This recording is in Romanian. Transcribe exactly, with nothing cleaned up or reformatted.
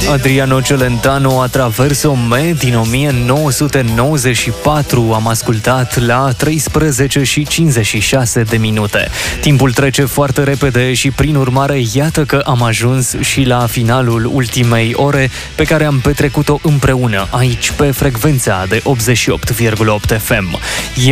Adriano Celentano, Atraverso Me din o mie nouă sute nouăzeci și patru. Am ascultat la treisprezece și cincizeci și șase de minute. Timpul trece foarte repede și prin urmare iată că am ajuns și la finalul ultimei ore pe care am petrecut-o împreună aici pe frecvența de optzeci și opt virgulă opt F M.